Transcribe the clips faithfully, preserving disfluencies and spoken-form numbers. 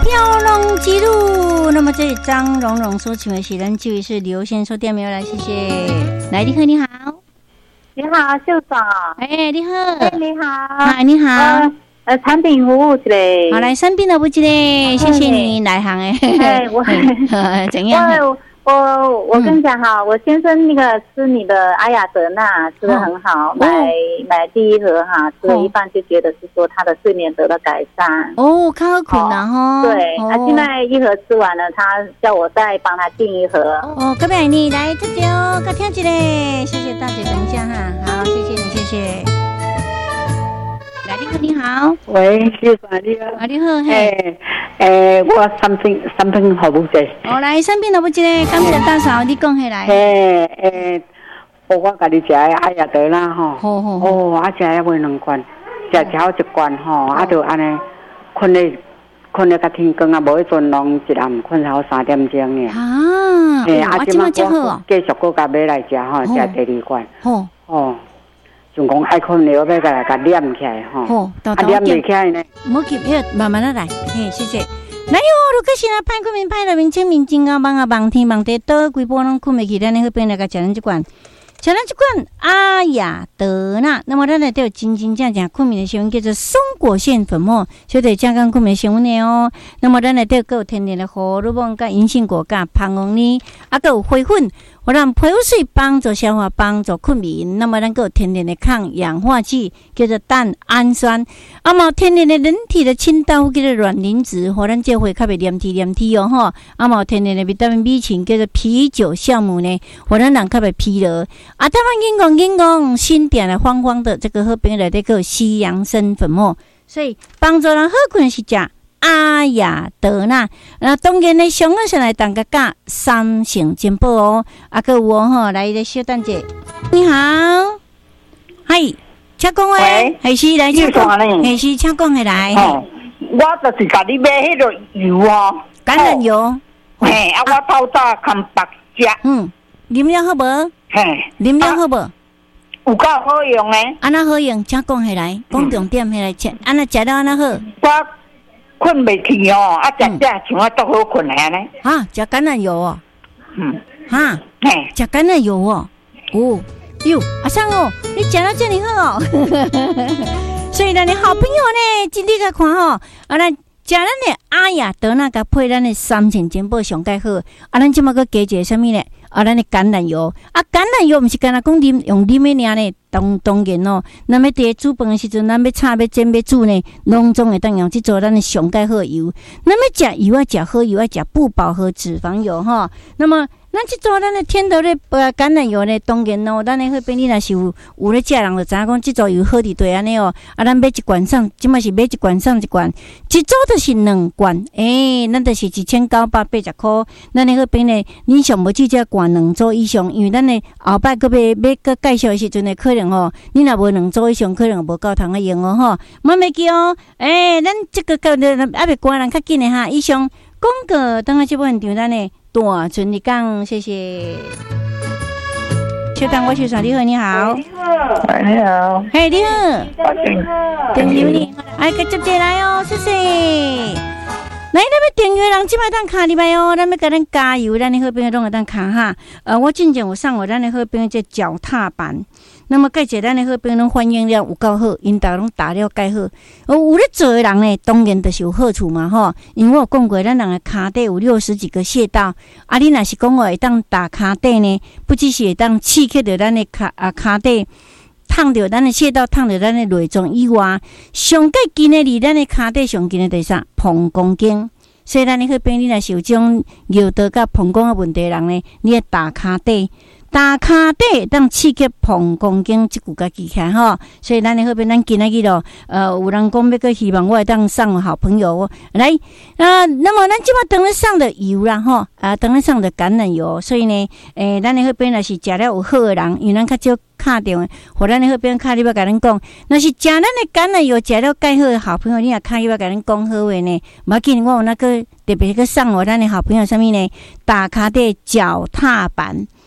飘龙之路。那么这张蓉蓉所请的是人这位是刘先收电没有来，谢谢。来，你好，你好， 你好，秀嫂。 哎，你好， 哎，你好， 哎，你好。 呃，呃产品服务之类。 好，来，产品的不之类，谢谢你来行哎。 哎，我怎样？ 我我我跟你讲哈，我先生那个吃你的阿雅德纳吃的很好，买买第一盒哈，吃了一半就觉得是说他的睡眠得到改善。 哦，较好困啦吼。 对，他现在一盒吃完了，他叫我再帮他订一盒。 哦，隔壁你来这就给听一个，谢谢大姐，等一下哈，好，谢谢你，谢谢。来，你好，你好， 喂，谢谢你好， 啊，你好，嘿， 诶，我三品三品服务者。 哦，来，三品服务者，感谢大嫂，你讲起来。 嘿，诶，我我家己食的阿雅德啦吼， 好好哦，啊食了买两罐，食超一罐吼，啊就安尼困咧困咧较天光啊，无迄阵拢一暗困到三点钟呢。 啊， 嘿，啊即摆我继续搁甲买来食吼，食第二罐。 好， 哦。就讲爱困了，要甲来甲捏起来吼， 好， 啊捏袂起来呢。 冇急，要慢慢的来，嘿，谢谢。来哟，如果是啊，歹困眠歹了，明清明金啊，忙啊忙天忙地，倒规波拢困袂起，咱那边来甲食咱这罐，食咱这罐阿雅德纳。那么咱来都有真真正正困眠的成分，叫做松果腺粉末，所以加强困眠成分的哦。那么咱来都有天然的荷尔蒙、甲银杏果、甲胖红呢，啊，有花粉。我让皮肤水帮助消化，帮助困眠。那么，咱个天然的抗氧化剂叫做蛋氨酸，啊嘛天然的人体的清道叫做卵磷脂，和咱这会较袂黏体黏体哦吼。啊嘛天然的维他命 B 群叫做啤酒酵母呢，和咱人较袂疲劳。啊，台湾英讲英讲新点的黄黄的这个好朋友来这个西洋参粉末，所以帮助人好困是食阿雅德纳，那当然呢，上个上来当个价三成进步哦。啊，个有吼，来个小蛋姐，你好，嗨，请讲诶，还是来请讲，还是请讲下来。 哦，我就是甲你买迄个油哦， 橄榄油。 嘿，啊，我透早看白食。嗯， 啉了好无？ 嘿， 啉了好无？ 有够好用诶。 安那好用？请讲下来，讲重点下来，吃安那食了安那好。 我困袂去哦，啊，食食像我都好困安尼。 啊，食橄榄油哦。 嗯。 哈，嘿，食橄榄油哦。哦，哟，阿桑哦，你食到这里好哦。所以咱的好朋友呢，今天来看吼，啊，咱食咱的阿雅德纳甲配咱的三千金宝上介好。啊，咱即马个加一个什么呢？啊，咱的橄榄油。啊，橄榄油毋是干那讲啉用啉的尔呢。当当然哦，咱要伫煮饭的时阵，咱要炒、要煎、要煮呢，拢总会当用即做咱的上介好的油。咱要食油啊，食好油啊，食不饱和脂肪油哈。那么咱即做咱的天头的呃橄榄油呢，当然哦，咱的迄边你若是有有咧食人就知影讲即做油好伫对安尼哦。啊，咱买一罐送，即马是买一罐送一罐，一组就是两罐，诶、欸，咱就是一千九百八十箍。咱的迄边呢，你上无即只罐两组以上，因为咱的后摆个要要个介绍的时阵呢，可能哦，你若无两组以上，可能无够通啊用哦吼。莫袂记哦，诶、欸，咱即个个阿别关人较紧的哈。以上广告，等下即部现场咱的大顺利讲，谢谢。小蛋，我小嫂，你好，你好。 你好，你好。 嘿，你好。 你好。 电邮你，哎，个接接来哦，谢谢。来，咱要订阅人即摆当卡入来哦，咱要甲咱加油，咱的好朋友拢会当卡哈。呃，我之前有送我咱的好朋友这脚踏板，那么介绍咱的好朋友拢反映了有够好，因大拢打了介好。哦，有咧做的人呢，当然就是有好处嘛吼。因为我有讲过，咱人的骹底有六十几个穴道，啊，你若是讲我会当打骹底呢，不只是会当刺激到咱的骹啊骹底。烫到咱的穴道，烫到咱的内脏以外，上界近的离咱的骹底上近的第啥？膀胱经。所以咱你去边，你若是有种尿道甲膀胱的问题的人呢，你要打骹底，打骹底当刺激膀胱经即句甲记起来吼。所以咱你去边，咱今仔日咯，呃，有人讲要个希望我会当送好朋友哦，来啊、呃，那么咱即马等咧送的油啦吼，啊，等咧送的橄榄油，所以呢，诶、欸，咱你去边若是食了有好的人，因为咱较少。卡着，互咱的好朋友卡，你要甲咱讲，若是食咱的橄榄油食了介好的好朋友，你若卡，你要甲咱讲好话呢？无要紧，我有那个特别个送我咱的好朋友，什么呢？大卡的脚踏板，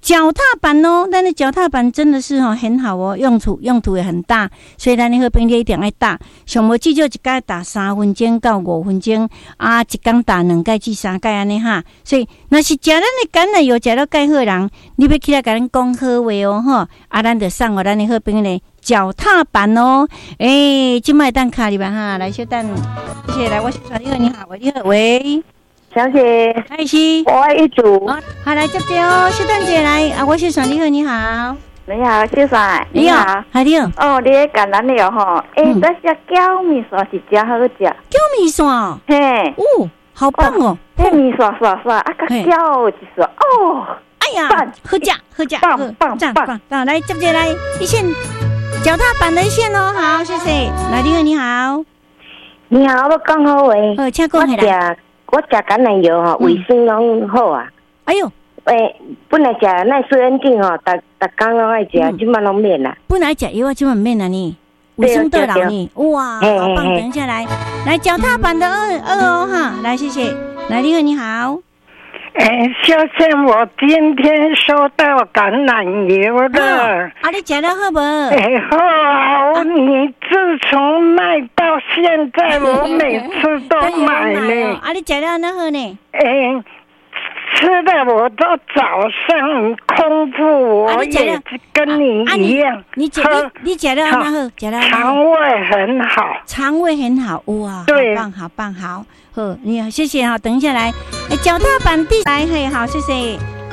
脚踏板哦，但是脚踏板真的是哦很好哦，用途用途也很大，所以咱的好朋友一定要打，上无至少一届打三分钟到五分钟啊，一天打两届至三届安尼哈。所以若是食咱的橄榄油食到介好人，你要起来甲咱讲好话哦吼，啊，咱就送互咱的好朋友咧脚踏板哦。诶、欸，今麦等卡里吧哈，来小等，谢谢来，我是小你好，你好，喂，你好，喂。 小姐， 嗨是， 我爱一组。 哦，好来接接哦，小蛋姐来啊，我是爽你好，你好， 你好，小爽， 你好，好你好。 哦，你咧橄榄油吼，诶，这些椒米线是真好食。 椒米线， 嘿， 哦，好棒哦， 嘿米线刷刷啊，个椒一刷，哦， 哎呀，好食好食， 棒棒棒棒，来接接来一线脚踏板的一线哦，好，谢谢，来你好你好， 你好，我讲好话， 好，请讲起来。 我食橄榄油吼，卫生拢好啊。 哎呦， 诶，本来食奈斯恩定吼，逐逐工拢爱食，即摆拢免啦。 本来食药啊，即摆免啦呢。卫生得了呢，哇，好棒！等一下来，来脚踏板的二二哦哈，来谢谢，来你好你好。 哎，小姐，我今天收到橄榄油了。 啊，你吃了好不？ 哎，好啊！你自从卖到现在，我每次都买呢。 啊，你吃了那好呢？ 哎，吃的我都早上空腹，我也跟你一样。 你吃你你吃了那好，吃了肠胃很好， 肠胃很好哇！ 对， 好棒好棒好。好，你好，谢谢哈。等一下来，脚踏板第来，嘿，好，谢谢。